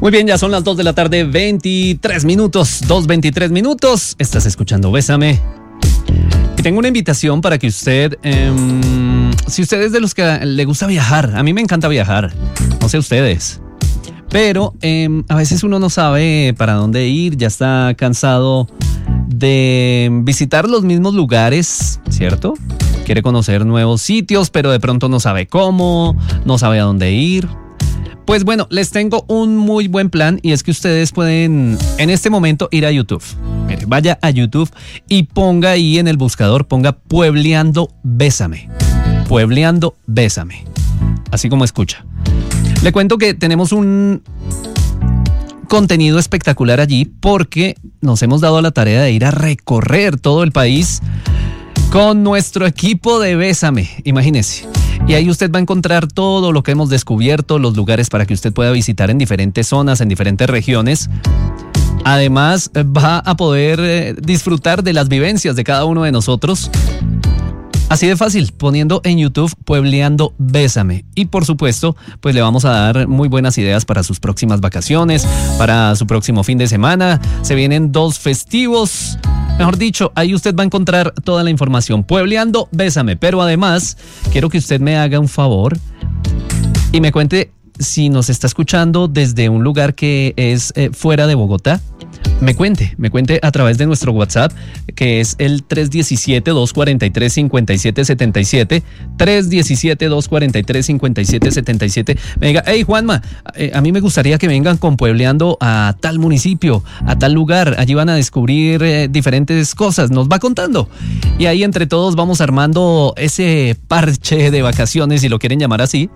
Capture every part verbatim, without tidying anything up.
Muy bien, ya son las dos de la tarde, veintitrés minutos, dos veintitrés minutos. Estás escuchando Bésame. Y tengo una invitación para que usted, eh, si usted es de los que le gusta viajar, a mí me encanta viajar, no sé ustedes, pero eh, a veces uno no sabe para dónde ir, ya está cansado de visitar los mismos lugares, ¿cierto? Quiere conocer nuevos sitios, pero de pronto no sabe cómo, no sabe a dónde ir. Pues bueno, les tengo un muy buen plan y es que ustedes pueden en este momento ir a YouTube. Mire, vaya a YouTube y ponga ahí en el buscador, ponga Puebleando Bésame. Puebleando Bésame. Así como escucha. Le cuento que tenemos un contenido espectacular allí porque nos hemos dado la tarea de ir a recorrer todo el país con nuestro equipo de Bésame. Imagínese. Y ahí usted va a encontrar todo lo que hemos descubierto, los lugares para que usted pueda visitar en diferentes zonas, en diferentes regiones. Además, va a poder eh, disfrutar de las vivencias de cada uno de nosotros. Así de fácil, poniendo en YouTube Puebleando Bésame. Y por supuesto, pues le vamos a dar muy buenas ideas para sus próximas vacaciones, para su próximo fin de semana. Se vienen dos festivos. Mejor dicho, ahí usted va a encontrar toda la información. Puebleando Bésame. Pero además, quiero que usted me haga un favor y me cuente si nos está escuchando desde un lugar que es eh, fuera de Bogotá. Me cuente, me cuente a través de nuestro WhatsApp, que es el tres uno siete, dos cuatro tres, cinco siete siete siete, tres uno siete, dos cuatro tres, cinco siete siete siete. Me diga, hey Juanma, eh, a mí me gustaría que vengan con Puebleando a tal municipio, a tal lugar, allí van a descubrir eh, diferentes cosas, nos va contando. Y ahí entre todos vamos armando ese parche de vacaciones, si lo quieren llamar así,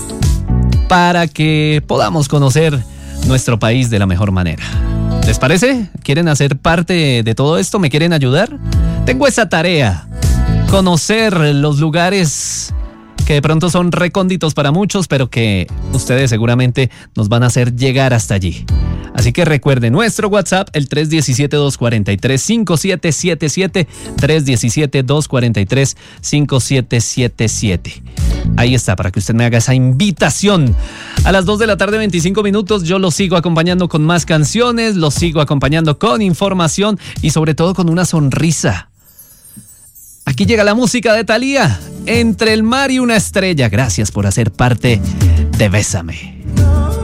para que podamos conocer nuestro país de la mejor manera. ¿Les parece? ¿Quieren hacer parte de todo esto? ¿Me quieren ayudar? Tengo esa tarea. Conocer los lugares que de pronto son recónditos para muchos, pero que ustedes seguramente nos van a hacer llegar hasta allí. Así que recuerden nuestro WhatsApp, el tres uno siete, dos cuatro tres, cinco siete siete siete, tres uno siete, dos cuatro tres, cinco siete siete siete. Ahí está, para que usted me haga esa invitación. A las dos de la tarde, veinticinco minutos, yo los sigo acompañando con más canciones, los sigo acompañando con información y sobre todo con una sonrisa. Aquí llega la música de Thalía, Entre el mar y una estrella. Gracias por hacer parte de Bésame.